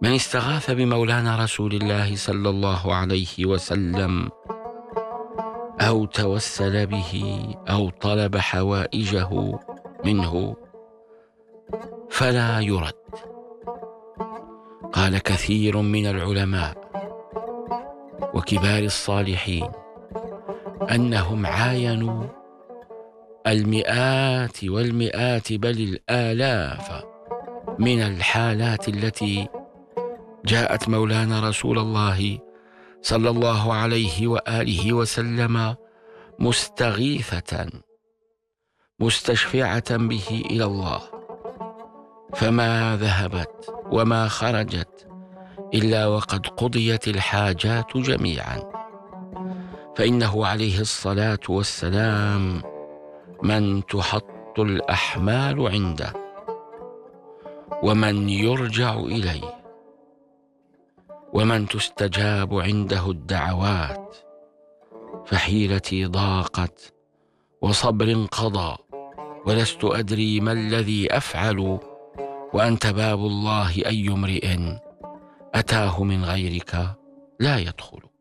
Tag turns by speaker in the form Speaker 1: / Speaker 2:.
Speaker 1: من استغاث بمولانا رسول الله صلى الله عليه وسلم أو توسل به أو طلب حوائجه منه فلا يرد. قال كثير من العلماء وكبار الصالحين أنهم عاينوا المئات والمئات بل الآلاف من الحالات التي جاءت مولانا رسول الله صلى الله عليه وآله وسلم مستغيثة مستشفعة به إلى الله، فما ذهبت وما خرجت إلا وقد قضيت الحاجات جميعا، فإنه عليه الصلاة والسلام من تحط الأحمال عنده ومن يرجع إليه ومن تستجاب عنده الدعوات. فحيلتي ضاقت وصبر قضى ولست أدري ما الذي أفعل، وأنت باب الله أي امرئ أتاه من غيرك لا يدخل.